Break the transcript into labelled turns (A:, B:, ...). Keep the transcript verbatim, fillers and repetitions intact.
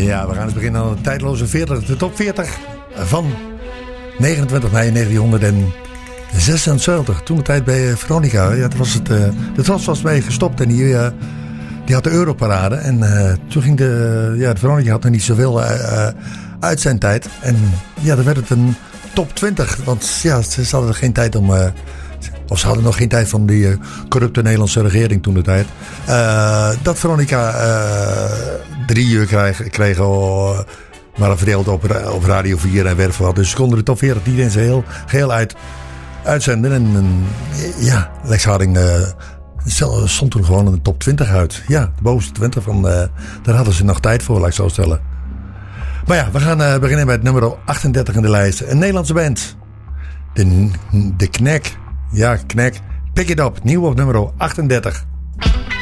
A: Ja, we gaan eens beginnen aan de tijdloze veertig. De top veertig van negenentwintig mei negentienhonderdzesenzeventig. Toen de tijd bij Veronica. Ja, dat was het, uh, de Tros was mee gestopt en die, uh, die had de Europarade. En uh, toen ging de, ja, de Veronica had nog niet zoveel uh, uh, uitzendtijd. En ja, dan werd het een top twintig. Want ja, ze hadden geen tijd om... Uh, Of ze hadden nog geen tijd van die uh, corrupte Nederlandse regering toen de tijd. Uh, dat Veronica uh, drie uur kreeg, kregen, uh, maar verdeeld op, op Radio vier en werf wat. Dus ze konden de top veertig niet eens heel geheel uit, uitzenden. En uh, ja, Lex Harding uh, stond toen gewoon in de top twintig uit. Ja, de bovenste twintig. Van, uh, daar hadden ze nog tijd voor, laat ik zo stellen. Maar ja, we gaan uh, beginnen met nummer achtendertig in de lijst. Een Nederlandse band. De, de Knek. Ja, Knek. Pick It Up. Nieuw op nummer achtendertig.